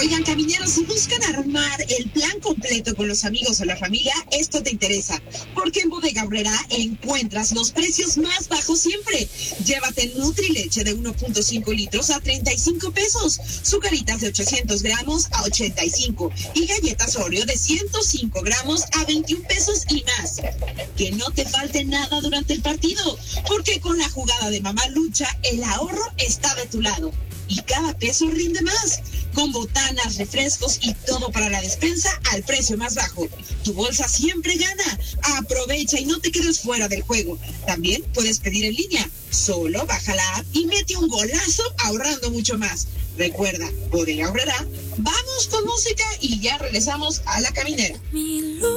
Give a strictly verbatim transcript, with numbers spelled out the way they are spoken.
Oigan, camineros, si buscan armar el plan completo con los amigos o la familia, esto te interesa, porque en Bodega Aurrerá encuentras los precios más bajos siempre. Llévate Nutrileche de uno punto cinco litros a treinta y cinco pesos, Zucaritas de ochocientos gramos a ochenta y cinco y galletas Oreo de ciento cinco gramos a veintiún pesos y más. Que no te falte nada durante el partido, porque con la jugada de Mamá Lucha, el ahorro está de tu lado. Y cada peso rinde más, con botanas, refrescos y todo para la despensa al precio más bajo. Tu bolsa siempre gana. Aprovecha y no te quedes fuera del juego. También puedes pedir en línea. Solo baja la app y mete un golazo ahorrando mucho más. Recuerda, Bodega Aurrerá. Vamos con música y ya regresamos a La Caminera.